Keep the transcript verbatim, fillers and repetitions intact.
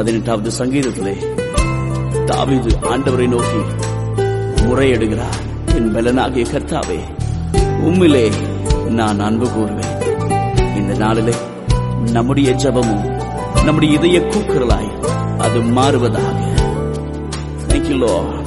பதினெட்டாவது சங்கீதத்திலே தாவீது ஆண்டவரை நோக்கி முறையிடுகிறார். என் பலனாகிய கர்த்தாவே, உம்மிலே நான் அன்பு கூறுவேன். இந்த நாளிலே நம்முடைய ஜெபமும் நம்முடைய இதய கூக்குரலாய் அது மாறுவதாக. Thank you, Lord.